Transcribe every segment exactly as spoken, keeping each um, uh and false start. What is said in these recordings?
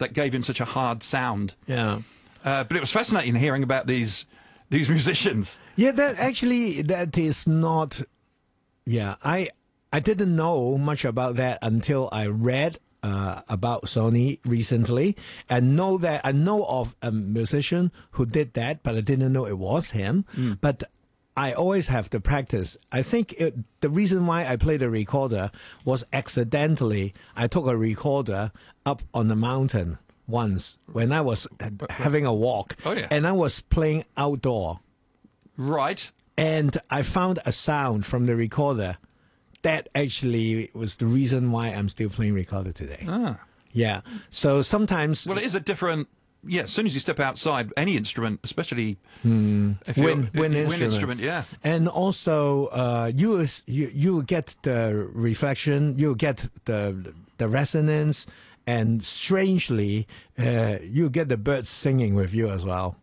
that gave him such a hard sound. Yeah. Uh, but it was fascinating hearing about these these musicians. Yeah, that actually, that is not... Yeah, I I didn't know much about that until I read uh, about Sonny recently, and know that I know of a musician who did that, but I didn't know it was him. Mm. But I always have the practice. I think it, the reason why I played a recorder was accidentally. I took a recorder up on the mountain once when I was having a walk, oh, yeah. and I was playing outdoor. Right. And I found a sound from the recorder that actually was the reason why I'm still playing recorder today. Ah. Yeah. So sometimes... Well, it is a different... Yeah, as soon as you step outside, any instrument, especially... Hmm. If wind, wind, wind wind instrument. instrument, yeah. And also, uh, you, you you get the reflection, you get the the resonance, and strangely, uh, you get the birds singing with you as well.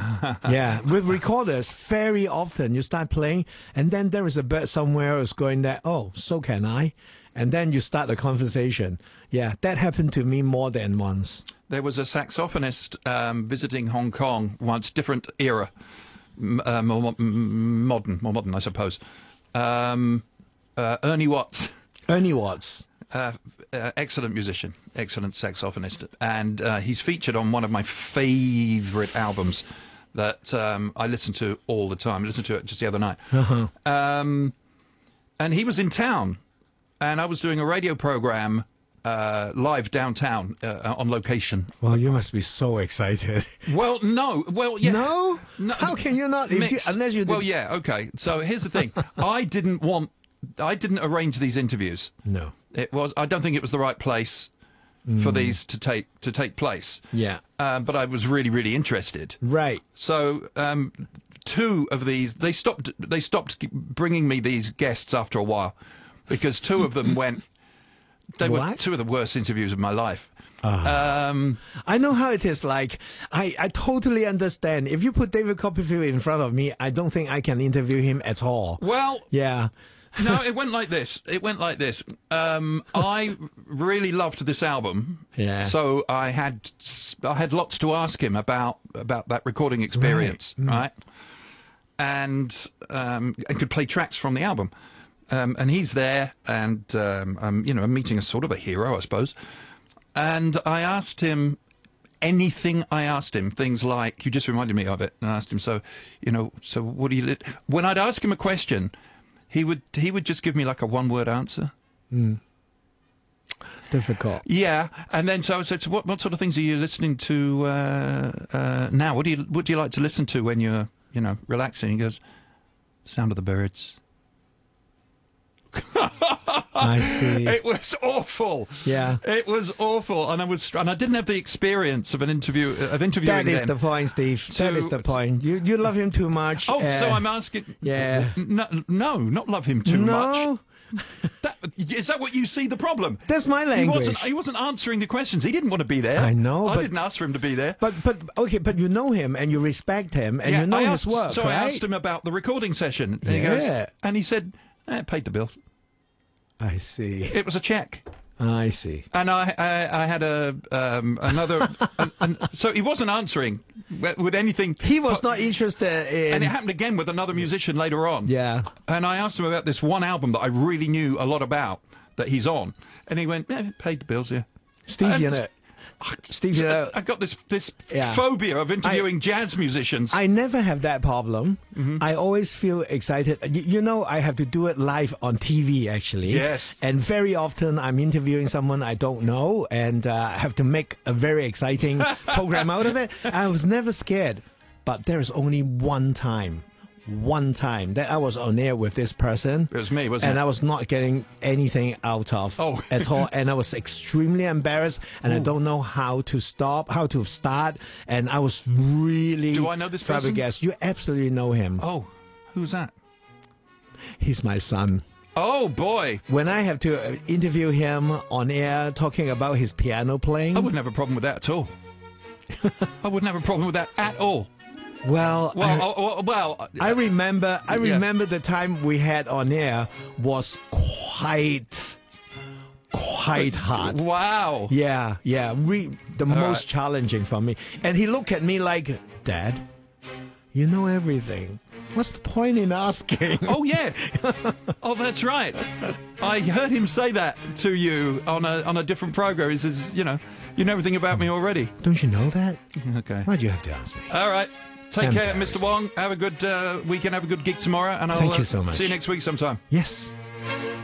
Yeah, with recorders, very often you start playing, and then there is a bird somewhere who's going there, oh, so can I? And then you start a conversation. Yeah, that happened to me more than once. There was a saxophonist um, visiting Hong Kong once, different era, m- uh, more m- modern, more modern, I suppose. Um, uh, Ernie Watts. Ernie Watts. Uh, uh, excellent musician, excellent saxophonist, and uh, he's featured on one of my favourite albums that um, I listen to all the time. I listened to it just the other night. Uh-huh. Um, and he was in town, and I was doing a radio programme uh, live downtown uh, on location. Well, you must be so excited. Well, no. Well, yeah. No? no How can you not? If you, unless you did... Well, yeah, okay. So here's the thing. I didn't want... I didn't arrange these interviews. No. It was. I don't think it was the right place mm. for these to take to take place. Yeah. Um, but I was really, really interested. Right. So um, two of these, they stopped. They stopped bringing me these guests after a while, because two of them went. They what? were two of the worst interviews of my life. Uh, um, I know how it is like. I, I totally understand. If you put David Copperfield in front of me, I don't think I can interview him at all. Well, yeah. No, it went like this. It went like this. Um, I really loved this album. Yeah. So I had I had lots to ask him about about that recording experience, right? Right. right? And um, I could play tracks from the album. Um, and he's there, and um, I'm, you know, I'm meeting a sort of a hero, I suppose. And I asked him anything. I asked him things like, you just reminded me of it. And I asked him, so, you know, so what do you? Li-? When I'd ask him a question, he would he would just give me like a one word answer. Mm. Difficult. Yeah, and then so I said, so what what sort of things are you listening to uh, uh, now? What do you what do you like to listen to when you're you know relaxing? He goes, Sound of the Birds. I see. It was awful. Yeah, it was awful, and I was, and I didn't have the experience of an interview of interviewing. That is them. the point, Steve. To, that is the point. You you love him too much. Oh, uh, so I'm asking. Yeah. No, no, not love him too no. much. That, is that what you see the problem? That's my language. He wasn't. He wasn't answering the questions. He didn't want to be there. I know. I but, didn't ask for him to be there. But but okay. But you know him and you respect him and yeah, you know I his asked, work. So right? I asked him about the recording session. And yeah. He goes, and he said, eh, "Paid the bills." I see. It was a check. I see. And I, I, I had a um, another. an, an, so he wasn't answering with anything. He was not interested in. And it happened again with another musician later on. Yeah. And I asked him about this one album that I really knew a lot about that he's on, and he went, "Yeah, paid the bills, yeah." Steve, and you know, Steve, you know, I got this this yeah. phobia of interviewing I, jazz musicians. I never have that problem. Mm-hmm. I always feel excited. You, you know, I have to do it live on T V, actually. Yes. And very often I'm interviewing someone I don't know, and uh, I have to make a very exciting program out of it. I was never scared. But there is only one time. One time that I was on air with this person. It was me, wasn't and it? I was not getting anything out of oh. at all. And I was extremely embarrassed, and Ooh. I don't know how to stop, how to start. And I was really Do I know this person? flabbergasted. You absolutely know him. Oh, who's that? He's my son. Oh, boy. When I have to interview him on air talking about his piano playing. I wouldn't have a problem with that at all. I wouldn't have a problem with that at all. Well, well, I, oh, well, I remember. I yeah. remember the time we had on air was quite quite hard. Wow. Yeah, yeah, re- the most right. challenging for me. And he looked at me like, Dad, you know everything. What's the point in asking? Oh, yeah. Oh, that's right. I heard him say that to you on a on a different program. He says, you know, you know everything about me already. Don't you know that? Okay. Why'd you have to ask me? All right. Take care, Embarrassed. Mister Wong. Have a good uh, weekend. Have a good gig tomorrow. And I'll Thank uh, you so much. see you next week sometime. Yes.